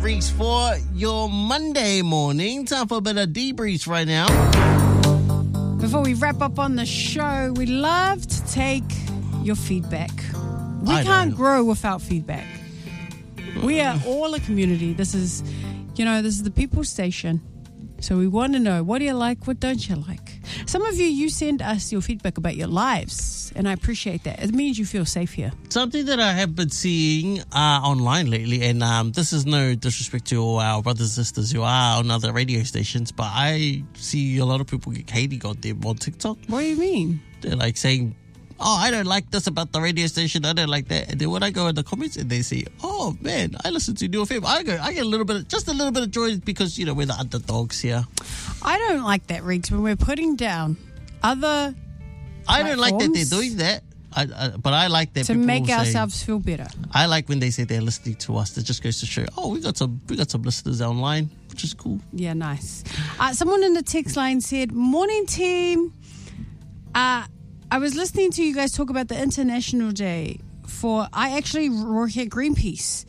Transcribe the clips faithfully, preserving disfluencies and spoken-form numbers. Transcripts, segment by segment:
Reeks for your Monday morning. Time for a bit of debriefs right now. Before we wrap up on the show, we love to take your feedback. We I can't know. grow without feedback. We are all a community. This is, you know, this is the People's Station. So we want to know, what do you like, what don't you like? Some of you, you send us your feedback about your lives, and I appreciate that. It means you feel safe here. Something that I have been seeing uh, online lately, and um, this is no disrespect to all our brothers and sisters who are on other radio stations, but I see a lot of people get hating on them on TikTok. What do you mean? They're like saying, oh, I don't like this about the radio station, I don't like that. And then when I go in the comments and they say, oh man, I listen to New F M, I go, I get a little bit, of, just a little bit of joy because, you know, we're the underdogs here. I don't like that, Riggs, when we're putting down other I don't like that they're platforms doing that, I, I, but I like that to people make say, ourselves feel better. I like when they say they're listening to us. That just goes to show, oh, we got some, we got some listeners online, which is cool. Yeah, nice. Uh, someone in the text line said, morning team, uh, I was listening to you guys talk about the International Day for, I actually work at Greenpeace.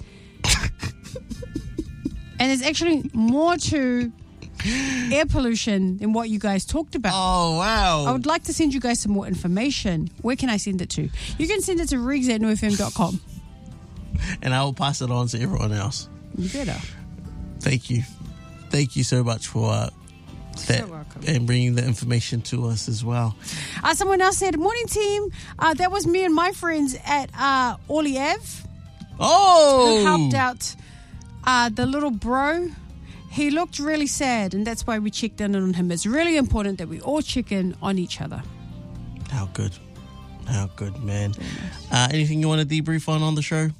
And there's actually more to air pollution than what you guys talked about. Oh, wow. I would like to send you guys some more information. Where can I send it to? You can send it to riggs at new f m dot com. And I will pass it on to everyone else. You better. Thank you. Thank you so much for uh, that. So welcome. And bringing the information to us as well. Uh, someone else said, morning team, uh, that was me and my friends at uh, Orly Ave. Oh! Who helped out uh, the little bro. He looked really sad, and that's why we checked in on him. It's really important that we all check in on each other. How good. How good, man. Uh, anything you want to debrief on on the show?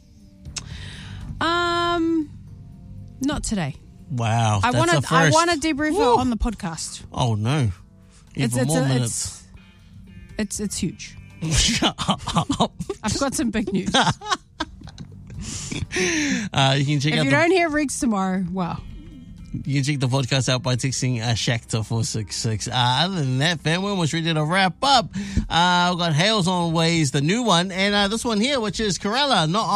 Um, not today. Wow. I want want to. I want to debrief Woo. it on the podcast. Oh, no. It's Even it's, more a, minutes. it's it's it's huge. Shut up. I've got some big news. Uh, you can check If out you the, don't hear Riggs tomorrow, wow. you can check the podcast out by texting uh, Shaq to four six six. Uh, other than that, fam, we're almost ready to wrap up. Uh, we've got Hales on Ways, the new one, and uh, this one here, which is Corella, not